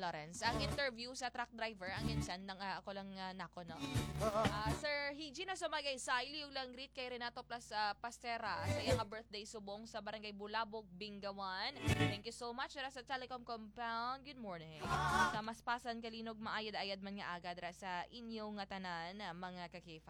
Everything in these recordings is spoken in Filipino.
Lawrence. Ang interview sa truck driver, ang insan ng ako lang nako, no? Sir Hiji na sumagay sa iliyong lang greet kay Renato Plus Pastera sa iyang birthday subong sa Barangay Bulabog, Bingawan. Thank you so much sa Telecom Compound. Good morning. Sa Maspasan Kalinog, maayad-ayad man nga agad sa inyong tanan, mga ka-K5.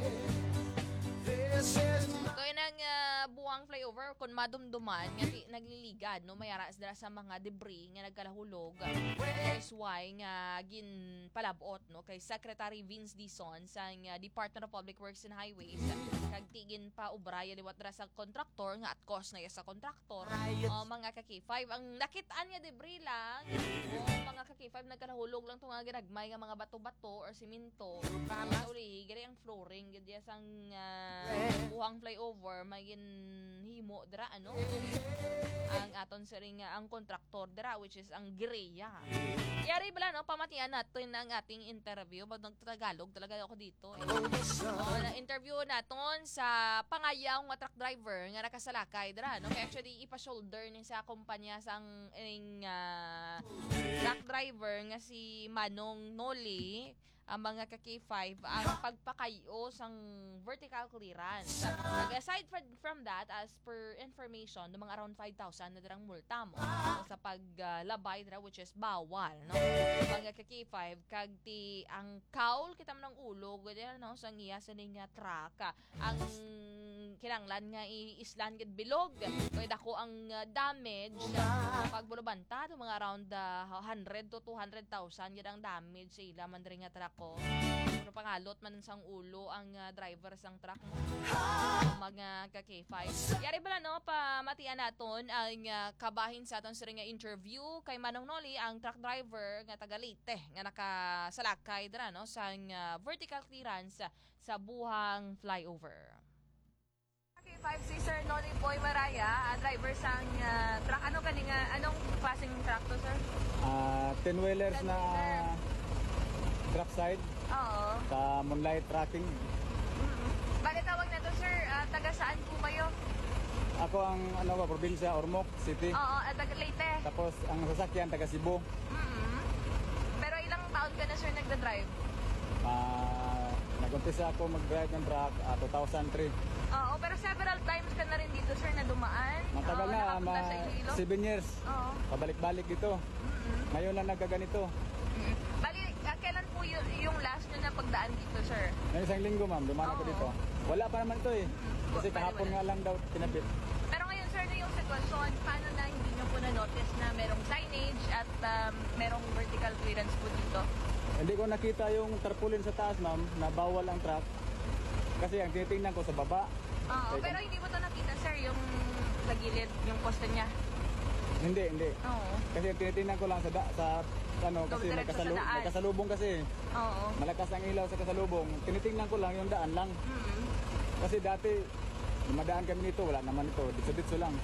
Kaya nang buwang flyover kung madumduman nga nagliligad no mayara sa mga debris nga nagkalahulog. That's why nga gin palabot no kay Secretary Vince Dizon sa Department of Public Works and Highways kag tigin pa ubraya liwat dra sa kontraktor nga at cost na sa kontraktor. Mga ka-K5 ang nakitaan nga debris lang mga ka-K5 nagkalahulog lang tong ginagmay nga mga bato-bato or simento. Uli giri ang flooring gid sang buhang flyover magin himo dira ano ang aton siring ang kontraktor dira which is ang Gireya. Yari bala no pamatian natin ang ating interview pag nagtagalog talaga ako dito na interview naton sa pangayaw nga truck driver nga nakasalakay dira no kay actually ipa-shoulder ni sa kumpanya sang truck driver nga si Manong Noli ang mga ka-K5 ang pagpakayo sang vertical clearance. Aside from that, as per information, ng mga around 5,000 na dirang multa mo sa paglabay dira which is bawal. No? Mga ka-K5, kag ti ang kaul kita man ng ulo, ganyan no, sang iya sa ning truck. Ang kinanglan nga islan gid bilog. Kaya dako ang damage pagbulubanta mga around 100 to 200,000 gid ang damage sa ila man diri nga truck ko. Pero pangalot man sang ulo ang driver sang truck mo. Mga ka-K5. Yari bala no pamatian naton ang kabahin sa aton siring nga interview kay Manong Noli ang truck driver nga taga Leyte nga nakasalakay dira no sang vertical clearance sa buhang flyover. Okay, 5 si Sir Noli Boy Maraya, driver sang truck. Anong klaseng truck to, sir? 10-wheelers na truck side. Oo. Sa Moonlight Tracking. Bakit tawag na to, sir? Taga saan po kayo? Ako ang probinsya, Ormoc City. Oo, taga Leyte. Tapos ang sasakyan taga Cebu. Pero ilang taon ka na, sir, nagda-drive? Nag-umpisa ako mag-drive ng truck 2003. Oo, pero several times ka na rin dito, sir, na dumaan. Matagal na, nakapunta sa Iloilo. 7 years. Oo. Pabalik-balik dito. Ngayon lang nagkaganito. Bali, kailan po yung last nyo na pagdaan dito, sir? Ngayon isang linggo, ma'am, dumaan ako dito. Wala pa naman ito eh. Kasi kahapon nga lang daw pinabit. Pero ngayon, sir, na yung sitwasyon, paano na hindi nyo po na-notice na merong signage at merong vertical clearance po dito? Hindi ko nakita yung tarpaulin sa taas, ma'am, na bawal ang truck. Kasi ang tinitingnan ko sa baba. Oo, pero hindi mo to nakita, sir, yung sa gilid, yung poste niya? Hindi. Oo. Kasi ang tinitingnan ko lang sa kasi may kasalubong kasi. Oo. Malakas ang ilaw sa kasalubong. Tinitingnan ko lang yung daan lang. Kasi dati, dumadaan kami nito, wala naman ito. Ditso-ditso lang.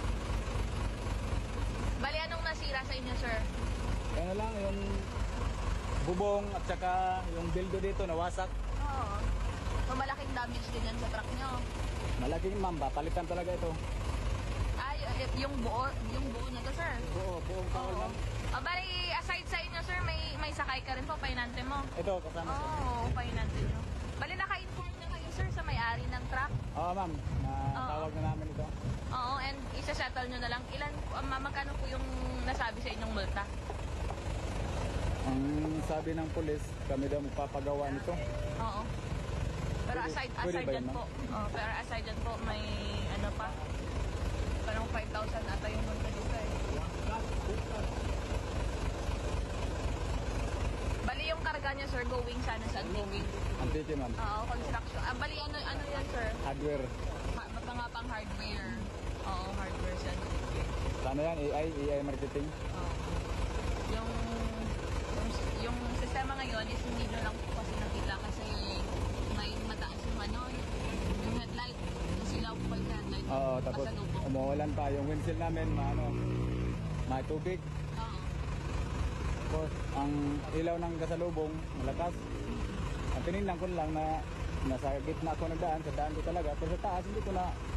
Bali, anong nasira sa inyo, sir? Ano lang, yung bubong at saka yung bildo dito nawasak. Oo. So, malaking damage din yan sa truck nyo. Malaking, ma'am, palitan talaga ito. Yung buo na to, sir? Buong tawal, ma'am. Bali, aside sa inyo, sir, may sakay ka rin po, painante mo? Ito, kasama siya. Oo, painante nyo. Bali, naka-inform na kayo, sir, sa may-ari ng truck? Oo, ma'am. Tawag na namin ito. Oo, and isa-settle nyo na lang. Magkano po yung nasabi sa inyong multa? Ang sabi ng pulis, kami daw magpapagawa nito. Oo. Pero aside dyan po. Pero aside dyan po, may ano pa? Parang 5,000 ata yung multa dito eh. Bali yung karga niya, sir, going sana sa Antique. Antique, ma'am. Oo, construction. Bali ano yan, sir? Hardware. Mga pang hardware. Oo, hardware sa Antique. Ano yan? AI marketing? Oo. Yung sistema ngayon is hindi nyo lang po kasi nakita kasi may mataas yung headlight. Yung silaw po yung headlight. Oo, tapos umuulan pa. Yung windshield namin, may tubig. Oo. Tapos, ang ilaw ng kasalubong, malakas. Ang tinignan ko lang na nasa gitna ako ng daan, sa daan ko talaga. Pero sa taas, hindi ko na